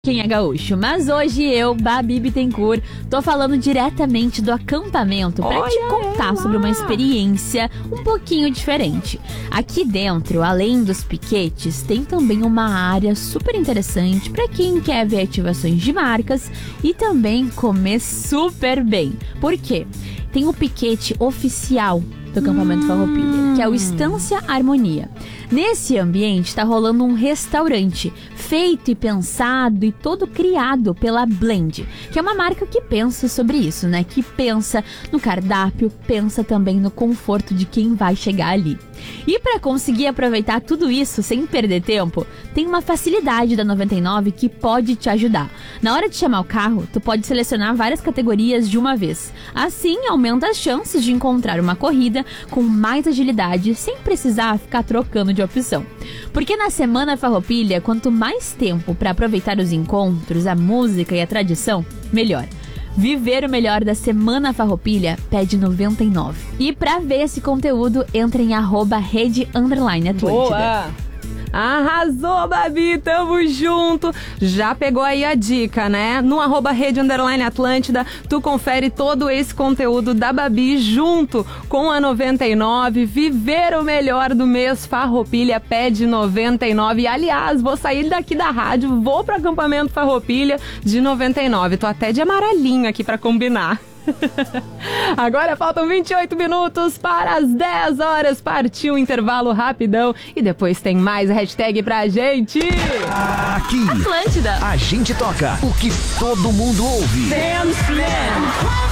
Quem é gaúcho, mas hoje eu, Babi Bittencourt, tô falando diretamente do acampamento pra te contar sobre uma experiência um pouquinho diferente. Aqui dentro, além dos piquetes, tem também uma área super interessante pra quem quer ver ativações de marcas e também comer super bem. Por quê? Tem o piquete oficial do acampamento Farroupilha, que é o Estância Harmonia. Nesse ambiente tá rolando um restaurante feito e pensado e todo criado pela Blend, que é uma marca que pensa sobre isso, né? Que pensa no cardápio, pensa também no conforto de quem vai chegar ali. E para conseguir aproveitar tudo isso sem perder tempo, tem uma facilidade da 99 que pode te ajudar. Na hora de chamar o carro, tu pode selecionar várias categorias de uma vez. Assim, aumenta as chances de encontrar uma corrida com mais agilidade, sem precisar ficar trocando de opção. Porque na Semana Farroupilha, quanto mais tempo para aproveitar os encontros, a música e a tradição, melhor. Viver o melhor da Semana Farroupilha pede 99. E pra ver esse conteúdo, entra em @rede_Atlântida. Boa! Arrasou, Babi, tamo junto. Já pegou aí a dica, né? No @rede_Atlântida, tu confere todo esse conteúdo da Babi junto com a 99. Viver o melhor do mês Farroupilha pede 99. Aliás, vou sair daqui da rádio, vou pro acampamento Farroupilha de 99. Tô até de amarelinho aqui pra combinar. Agora faltam 28 minutos para as 10 horas. Partiu o intervalo rapidão e depois tem mais hashtag pra gente. Aqui, Atlântida. A gente toca o que todo mundo ouve. Dance Man.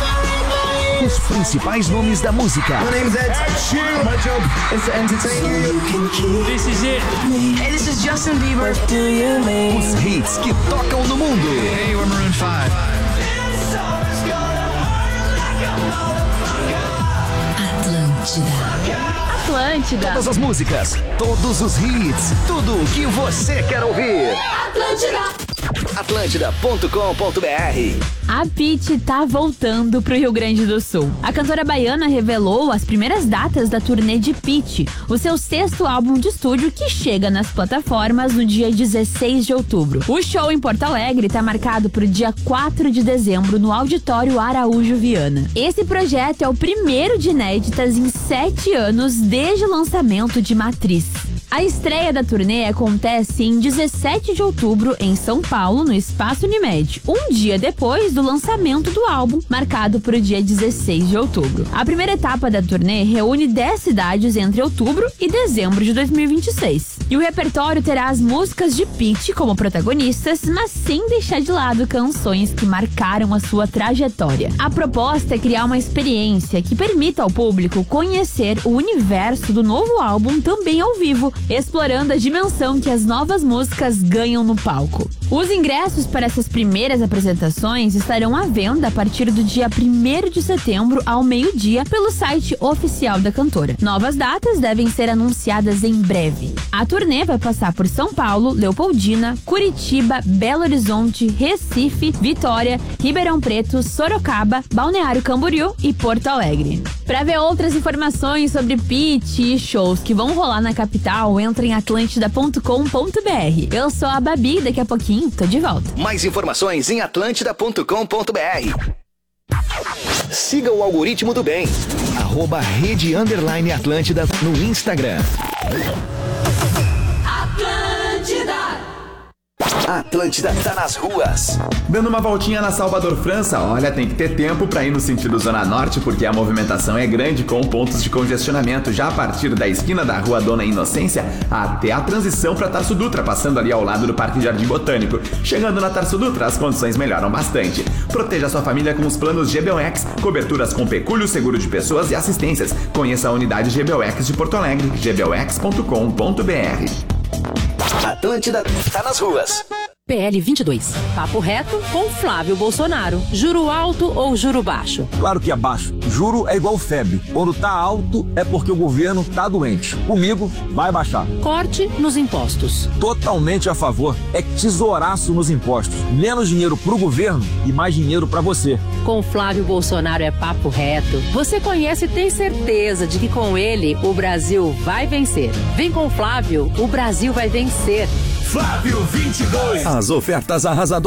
Os principais nomes da música. My name's Ed Sheeran. My job is to entertain you. This is it. Hey, this is Justin Bieber. Os hits que tocam no mundo. Hey, we're Maroon 5. Atlântida. Todas as músicas, todos os hits, tudo o que você quer ouvir. Atlântida.com.br. A Pitty tá voltando pro Rio Grande do Sul. A cantora baiana revelou as primeiras datas da turnê de Pitty, o seu 6º álbum de estúdio que chega nas plataformas no dia 16 de outubro. O show em Porto Alegre tá marcado pro dia 4 de dezembro no Auditório Araújo Viana. Esse projeto é o primeiro de inéditas em 7 anos desde o lançamento de Matriz. A estreia da turnê acontece em 17 de outubro em São Paulo, no Espaço Unimed, um dia depois do lançamento do álbum, marcado para o dia 16 de outubro. A primeira etapa da turnê reúne 10 cidades entre outubro e dezembro de 2026. E o repertório terá as músicas de Pitty como protagonistas, mas sem deixar de lado canções que marcaram a sua trajetória. A proposta é criar uma experiência que permita ao público conhecer o universo do novo álbum também ao vivo, explorando a dimensão que as novas músicas ganham no palco. Os ingressos para essas primeiras apresentações estarão à venda a partir do dia 1º de setembro ao meio-dia pelo site oficial da cantora. Novas datas devem ser anunciadas em breve. A turnê vai passar por São Paulo, Leopoldina, Curitiba, Belo Horizonte, Recife, Vitória, Ribeirão Preto, Sorocaba, Balneário Camboriú e Porto Alegre. Para ver outras informações sobre Pitty e shows que vão rolar na capital, entra em atlântida.com.br. Eu sou a Babi e daqui a pouquinho tô de volta. Mais informações em atlântida.com.br. Siga o algoritmo do bem. @rede_Atlântida no Instagram. Atlântida tá nas ruas. Dando uma voltinha na Salvador França, olha, tem que ter tempo pra ir no sentido Zona Norte, porque a movimentação é grande com pontos de congestionamento já a partir da esquina da Rua Dona Inocência até a transição pra Tarso Dutra, passando ali ao lado do Parque Jardim Botânico. Chegando na Tarso Dutra, as condições melhoram bastante. Proteja sua família com os planos GBOX, coberturas com pecúlio, seguro de pessoas e assistências. Conheça a unidade GBOX de Porto Alegre, gbox.com.br. Atlântida tá nas ruas. PL 22. Papo reto com Flávio Bolsonaro. Juro alto ou juro baixo? Claro que é baixo. Juro é igual febre. Quando tá alto é porque o governo tá doente. Comigo vai baixar. Corte nos impostos. Totalmente a favor. É tesouraço nos impostos. Menos dinheiro pro governo e mais dinheiro pra você. Com Flávio Bolsonaro é papo reto. Você conhece e tem certeza de que com ele o Brasil vai vencer. Vem com Flávio, o Brasil vai vencer. Flávio 22. As ofertas arrasadoras.